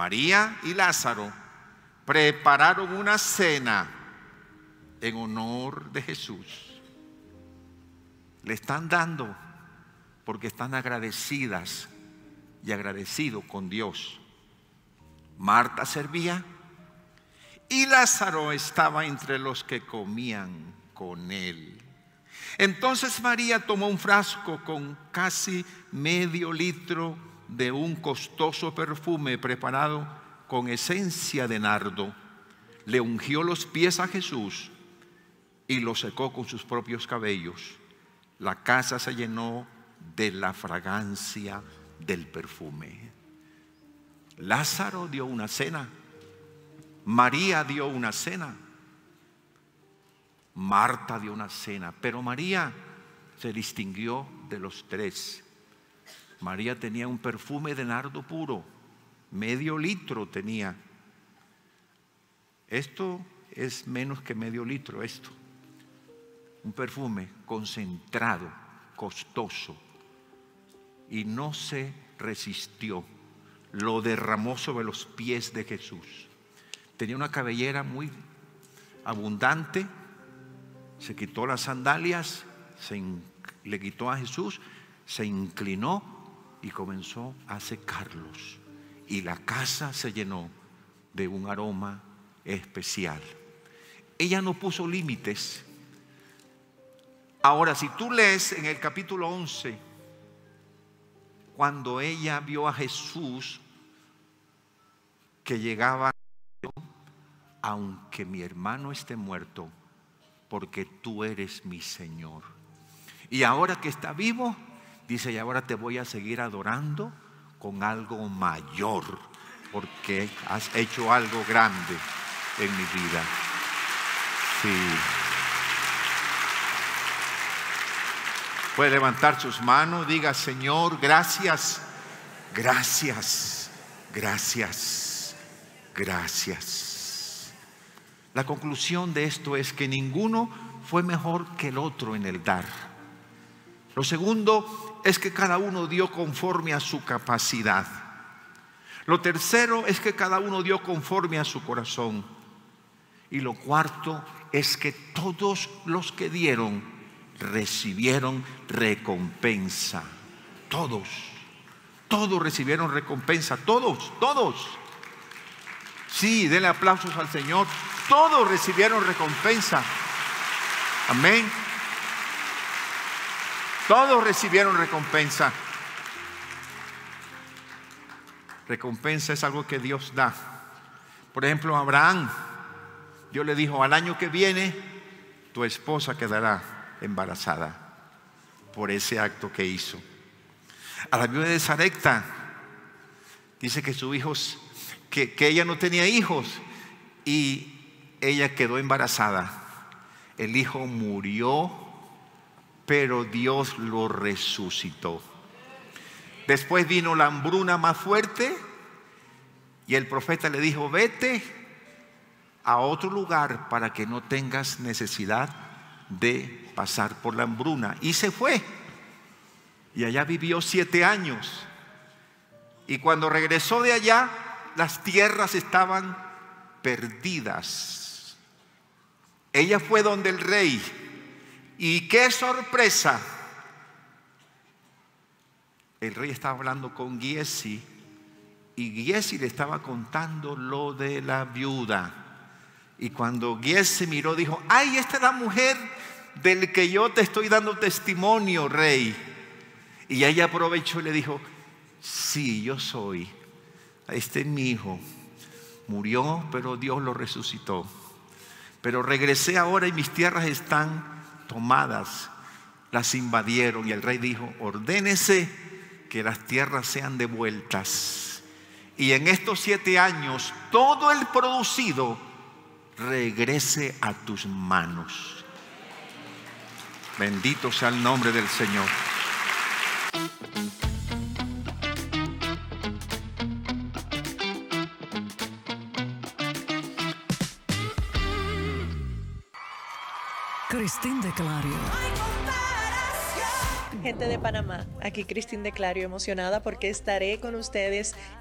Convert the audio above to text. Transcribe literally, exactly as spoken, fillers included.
María y Lázaro prepararon una cena en honor de Jesús. Le están dando porque están agradecidas y agradecidos con Dios. Marta servía y Lázaro estaba entre los que comían con él. Entonces María tomó un frasco con casi medio litro de un costoso perfume preparado con esencia de nardo. Le ungió los pies a Jesús y lo secó con sus propios cabellos. La casa se llenó de la fragancia del perfume. Lázaro dio una cena. María dio una cena. Marta dio una cena. Pero María se distinguió de los tres. María tenía un perfume de nardo puro. Medio litro tenía. Esto es menos que medio litro, esto. Un perfume concentrado, costoso. Y no se resistió. Lo derramó sobre los pies de Jesús. Tenía una cabellera muy abundante. Se quitó las sandalias, se in, le quitó a Jesús, se inclinó y comenzó a secarlos. Y la casa se llenó de un aroma especial. Ella no puso límites. Ahora, si tú lees en el capítulo once, cuando ella vio a Jesús que llegaba, aunque mi hermano esté muerto, porque tú eres mi Señor. Y ahora que está vivo, dice, y ahora te voy a seguir adorando con algo mayor, porque has hecho algo grande en mi vida. Sí. Puede levantar sus manos, diga, Señor, gracias, gracias, gracias, gracias. La conclusión de esto es que ninguno fue mejor que el otro en el dar. Lo segundo es que cada uno dio conforme a su capacidad. Lo tercero es que cada uno dio conforme a su corazón. Y lo cuarto es que todos los que dieron recibieron recompensa. Todos, todos recibieron recompensa. Todos, todos. Sí, denle aplausos al Señor. Todos recibieron recompensa. Amén. Todos recibieron recompensa. Recompensa es algo que Dios da. Por ejemplo, a Abraham, Dios le dijo, al año que viene, tu esposa quedará embarazada por ese acto que hizo. A la viuda de Sarepta, dice que sus hijos, que, que ella no tenía hijos y ella quedó embarazada. El hijo murió, pero Dios lo resucitó. Después vino la hambruna más fuerte y el profeta le dijo, vete a otro lugar para que no tengas necesidad de pasar por la hambruna. Y se fue. Y allá vivió siete años. Y cuando regresó de allá, las tierras estaban perdidas. Ella fue donde el rey. Y qué sorpresa. El rey estaba hablando con Giesi. Y Giesi le estaba contando lo de la viuda. Y cuando Giesi miró, dijo, ay, esta es la mujer del que yo te estoy dando testimonio, rey. Y ella aprovechó y le dijo, sí, yo soy. Este es mi hijo. Murió, pero Dios lo resucitó. Pero regresé ahora y mis tierras están tomadas. Las invadieron. Y el rey dijo, ordénese que las tierras sean devueltas. Y en estos siete años, todo el producido regrese a tus manos. Bendito sea el nombre del Señor. Cristín de Clario. Gente de Panamá, aquí Cristín de Clario, emocionada porque estaré con ustedes